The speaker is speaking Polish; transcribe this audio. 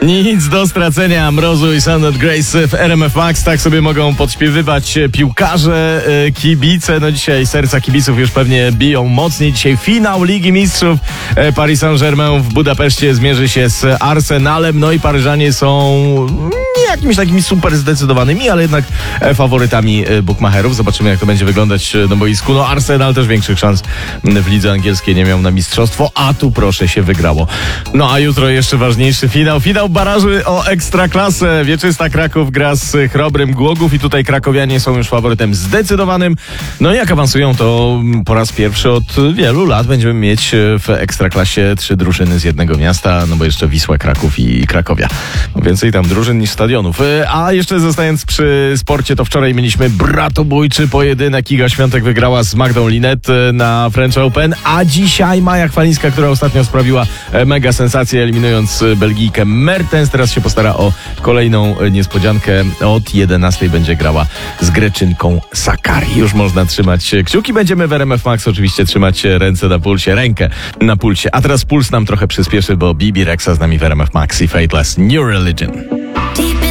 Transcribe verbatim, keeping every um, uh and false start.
Nic do stracenia. Mrozu i Sound Grace w R M F Max. Tak sobie mogą podśpiewywać piłkarze, kibice. No dzisiaj serca kibiców już pewnie biją mocniej. Dzisiaj finał Ligi Mistrzów. Paris Saint-Germain w Budapeszcie zmierzy się z Arsenalem. No i Paryżanie są nie jakimiś takimi super zdecydowanymi, ale jednak faworytami bukmacherów. Zobaczymy, jak to będzie wyglądać na boisku. No Arsenal też większych szans w lidze angielskiej nie miał na mistrzostwo, a tu proszę się wygrało. No a jutro jeszcze ważniejszy finał. Finał baraży o Ekstraklasę. Wieczysta Kraków gra z Chrobrym Głogów i tutaj krakowianie są już faworytem zdecydowanym. No i jak awansują, to po raz pierwszy od wielu lat będziemy mieć w Ekstraklasie trzy drużyny z jednego miasta, no bo jeszcze Wisła, Kraków i Krakowia. No więcej tam drużyn niż stadionów. A jeszcze zostając przy sporcie, to wczoraj mieliśmy bratobójczy pojedynek. Iga Świątek wygrała z Magdą Linet na French Open, a dzisiaj Maja Chwalińska, która ostatnio sprawiła mega sensację, eliminując Belgijkę Mertens, teraz się postara o kolejną niespodziankę. Od jedenastej będzie grała z Greczynką Sakkari. Już można trzymać kciuki. Będziemy w R M F Max oczywiście trzymać ręce na pulsie, rękę na pulsie. A teraz puls nam trochę przyspieszy, bo Bibi Rexa z nami w R M F Max i Fateless New Religion.